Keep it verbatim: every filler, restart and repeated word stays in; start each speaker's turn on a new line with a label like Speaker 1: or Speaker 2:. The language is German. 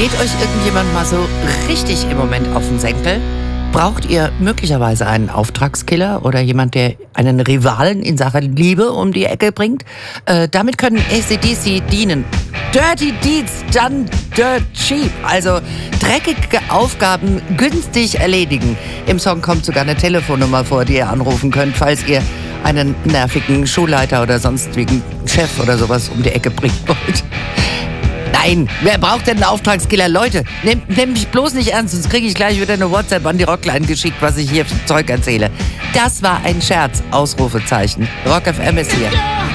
Speaker 1: Geht euch irgendjemand mal so richtig im Moment auf den Senkel? Braucht ihr möglicherweise einen Auftragskiller oder jemand, der einen Rivalen in Sachen Liebe um die Ecke bringt? Äh, damit können A C D C dienen. Dirty Deeds done dirt cheap. Also dreckige Aufgaben günstig erledigen. Im Song kommt sogar eine Telefonnummer vor, die ihr anrufen könnt, falls ihr einen nervigen Schulleiter oder sonstigen Chef oder sowas um die Ecke bringen wollt. Nein, wer braucht denn einen Auftragskiller? Leute, nehmt nehm mich bloß nicht ernst, sonst kriege ich gleich wieder eine WhatsApp an die Rockline geschickt, was ich hier für Zeug erzähle. Das war ein Scherz, Ausrufezeichen. Rock F M ist hier.